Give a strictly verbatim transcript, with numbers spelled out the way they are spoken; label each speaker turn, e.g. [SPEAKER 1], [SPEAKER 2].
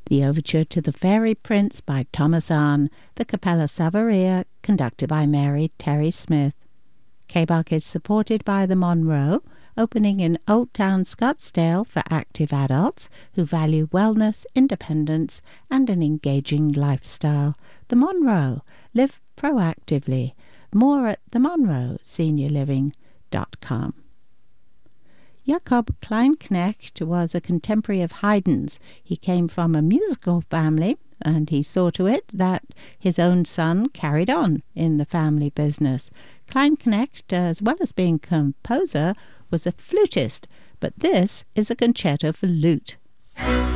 [SPEAKER 1] The Overture to the Fairy Prince by Thomas Arne, the Capella Savoria, conducted by Mary Terry Smith. K-Bach is supported by the Monroe, opening in Old Town Scottsdale for active adults who value wellness, independence, and an engaging lifestyle. The Monroe. Live proactively. More at the monroe senior living dot com. Jakob Kleinknecht was a contemporary of Haydn's. He came from a musical family, and he saw to it that his own son carried on in the family business. Kleinknecht, as well as being composer, was a flutist, but this is a concerto for lute.